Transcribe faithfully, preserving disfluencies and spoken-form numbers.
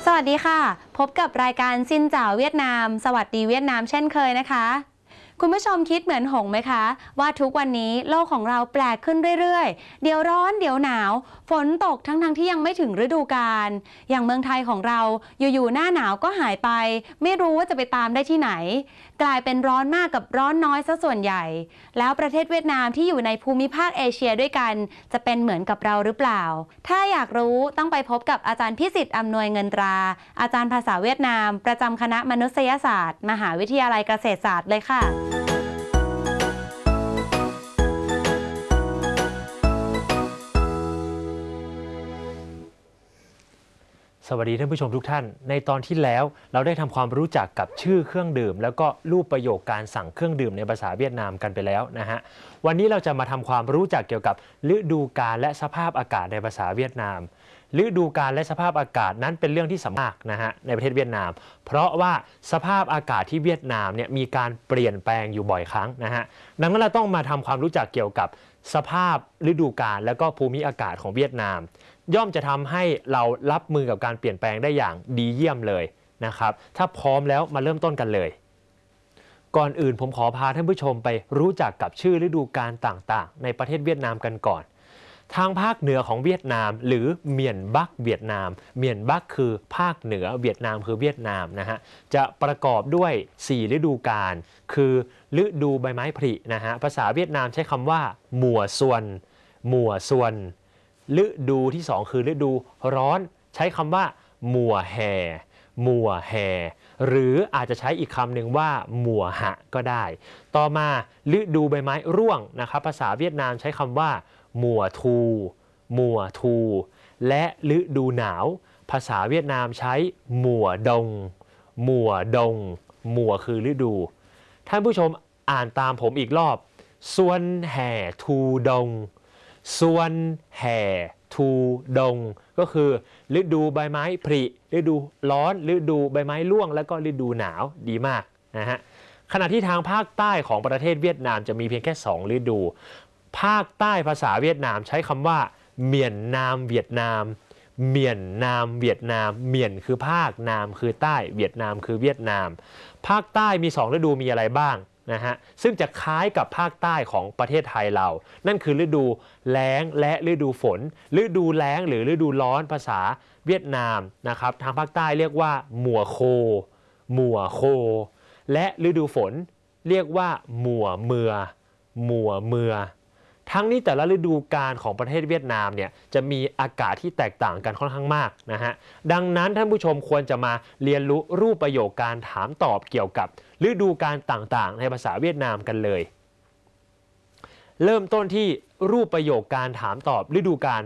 สวัสดีค่ะพบกับรายการซินจ่าวเวียดนามสวัสดีเวียดนามเช่นเคยนะคะคุณผู้ชมคิดเหมือนหงไหมคะว่าทุกวันนี้โลกของเราแปลกขึ้นเรื่อยๆเดี๋ยวร้อนเดี๋ยวหนาวฝนตกทั้งๆ ท, ที่ยังไม่ถึงฤดูกาลอย่างเมืองไทยของเราอยู่ๆหน้าหนาวก็หายไปไม่รู้ว่าจะไปตามได้ที่ไหนกลายเป็นร้อนมากกับร้อนน้อยซะส่วนใหญ่แล้วประเทศเวียดนามที่อยู่ในภูมิภาคเอเชียด้วยกันจะเป็นเหมือนกับเราหรือเปล่าถ้าอยากรู้ต้องไปพบกับอาจารย์พิสิทธิ์อำนวยเงินตราอาจารย์ภาษาเวียดนามประจำคณะมนุษยศาสตร์มหาวิทยาลัยเกษตรศาสตร์เลยค่ะสวัสดีท่านผู้ชมทุกท่านในตอนที่แล้วเราได้ทำความรู้จักกับชื่อเครื่องดื่มแล้วก็รูปประโยคการสั่งเครื่องดื่มในภาษาเวียดนามกันไปแล้วนะฮะวันนี้เราจะมาทำความรู้จักเกี่ยวกับฤดูกาลและสภาพอากาศในภาษาเวียดนามฤดูกาลและสภาพอากาศนั้นเป็นเรื่องที่สำคัญนะฮะในประเทศเวียดนามเพราะว่าสภาพอากาศที่เวียดนามเนี่ยมีการเปลี่ยนแปลงอยู่บ่อยครั้งนะฮะดังนั้นเราต้องมาทำความรู้จักเกี่ยวกับสภาพฤดูกาลและก็ภูมิอากาศของเวียดนามย่อมจะทำให้เรารับมือกับการเปลี่ยนแปลงได้อย่างดีเยี่ยมเลยนะครับถ้าพร้อมแล้วมาเริ่มต้นกันเลยก่อนอื่นผมขอพาท่านผู้ชมไปรู้จักกับชื่อฤดูกาลต่างๆในประเทศเวียดนามกันก่อนทางภาคเหนือของเวียดนามหรือเมียนบักเวียดนามเมียนบักคือภาคเหนือเวียดนามคือเวียดนามนะฮะจะประกอบด้วยสี่ฤดูกาลคือฤดูใบไม้ผลินะฮะภาษาเวียดนามใช้คำว่าหมัวซวนหมัวซวนฤดูที่สองคือฤดูร้อนใช้คำว่าหมัวแห่หมัวแห่หรืออาจจะใช้อีกคำหนึ่งว่าหมัวหะก็ได้ต่อมาฤดูใบไม้ร่วงนะครับภาษาเวียดนามใช้คำว่าหมัวทูหมัวทูและฤดูหนาวภาษาเวียดนามใช้หมัวดงหมัวดงหมัวคือฤดูท่านผู้ชมอ่านตามผมอีกรอบส่วนแห่ทูดงส่วนแห่ทูดงก็คือฤดูใบไม้ผลิฤดูร้อนฤดูใบไม้ร่วงแล้วก็ฤดูหนาวดีมากนะฮะขณะที่ทางภาคใต้ของประเทศเวียดนามจะมีเพียงแค่สองฤดูภาคใต้ภาษาเวียดนามใช้คำว่าเมียนนามเวียดนามเมียนนามเวียดนามเมียนคือภาคนามคือใต้เวียดนามคือเวียดนามภาคใต้มีสองฤดูมีอะไรบ้างนะฮะซึ่งจะคล้ายกับภาคใต้ของประเทศไทยเรานั่นคือฤดูแล้งและฤดูฝนฤดูแล้งหรือฤดูร้อนภาษาเวียดนามนะครับทางภาคใต้เรียกว่าหมัวโคหมัวโคและฤดูฝนเรียกว่าหมัวเมือหมัวเมือทั้งนี้แต่ละฤดูกาลของประเทศเวียดนามเนี่ยจะมีอากาศที่แตกต่างกันค่อนข้างมากนะฮะดังนั้นท่านผู้ชมควรจะมาเรียนรู้รูปประโยคการถามตอบเกี่ยวกับฤดูกาลต่างๆในภาษาเวียดนามกันเลยเริ่มต้นที่รูปประโยคการถามตอบฤดูกาล